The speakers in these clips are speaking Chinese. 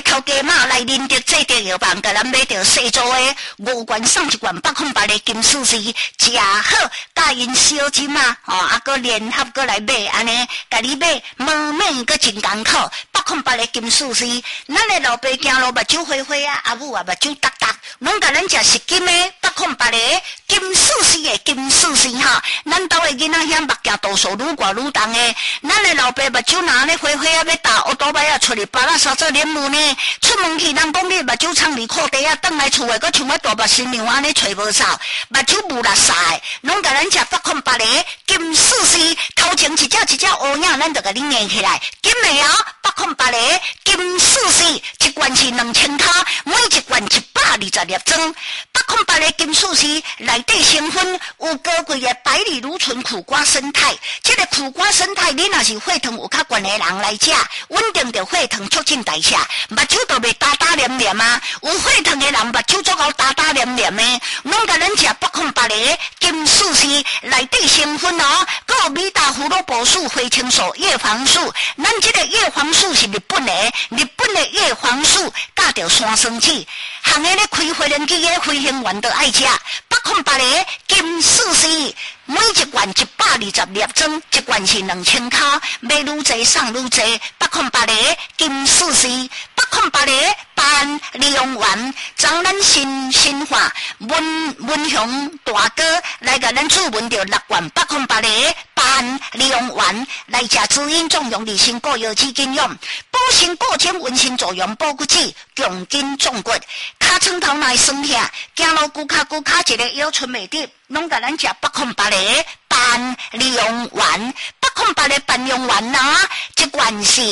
头家妈来认得这条药房，甲咱买着西做的5罐送1罐808的金丝丝，食好，甲因小金啊，搁联合搁来买，安尼，甲你买，无免搁真艰苦，808的金丝丝，咱的老爸行路目睭花花啊，阿母啊目睭耷耷，拢甲咱食实金的808的金丝丝的金丝丝哈，咱兜的囡仔遐目镜度数愈挂愈重的，咱的老爸目睭若安尼花花啊，要打乌多摆啊，出去巴拉沙做脸目呢，出门去人讲你目睭苍里裤底啊，转来厝诶，搁像我大目新娘安尼吹无扫，目睭雾啦晒，拢甲咱食808的金丝丝，头前一只乌影，咱就甲你硬起来，金的哦，808的金丝丝，一罐是2000卡，每一罐120粒装。808的金丝丝内底成分有高贵的百里芦醇苦瓜生态，这个苦瓜生态，你若是血糖有较悬的人来食，稳定着血糖，促进代谢，目睭都袂打黏黏啊。有血糖的人目睭足够打黏黏的，拢甲咱食808的金丝丝内底成分哦，还有米达胡萝卜素、花青素、叶黄素，咱这个叶黄素是日本的叶黄素，加着酸酸酯，行的咧开飞轮机的飞行员都爱食808的金丝丝。每一罐120粒装，一罐是2000卡，买愈济送愈济。808的金丝丝，808的办利用完，将咱新化文雄大哥来甲咱注文着6罐808的办利用完，来食滋阴壮阳利心固药基金用，补肾固精温心作用保骨质，强筋壮骨，骹床头内酸痛，行路骨骹一个腰椎袂直。拢甲咱食808的办利用丸，808的办利用丸啊，一罐是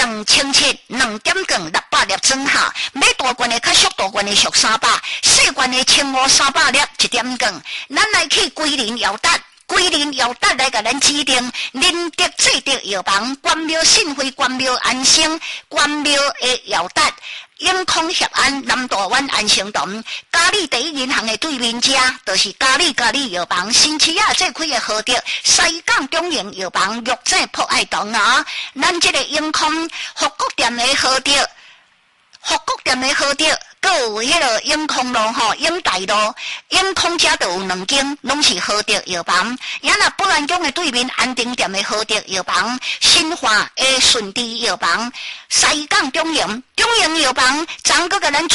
2700，2点更600粒装哈，买大罐的较俗，大罐的俗300，细罐的1500-300粒1点更，咱来去桂林药达。桂林药达来甲咱指定，仁德制德药房，关庙信辉，关庙安生，关庙的药达。永康协安南大湾安诚堂，嘉里第一银行的对面家，就是嘉里药房，新市啊这开的好着，西港中营药房，玉井博爱堂啊，咱这个永康福国店的好着，还有迄个永康路吼，永大路，永康遮都有2间，拢是好着药房。也若保安宫的对面安定店的好着药房，新华的顺治药房，西港中营药房，昨个甲咱。